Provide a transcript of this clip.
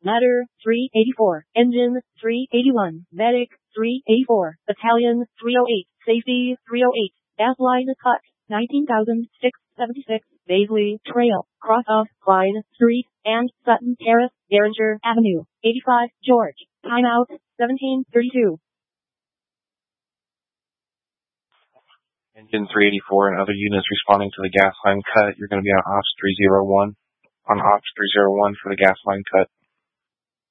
Ladder 384, Engine 381, Medic 384, Battalion 308, Safety 308, Gas line cut 19,676, Baisley Trail, cross off Klein Street and Sutton Terrace, Derringer Avenue, 85 George. Timeout 1732. Engine 384 and other units responding to the gas line cut. You're going to be on Ops 301. On Ops 301 for the gas line cut.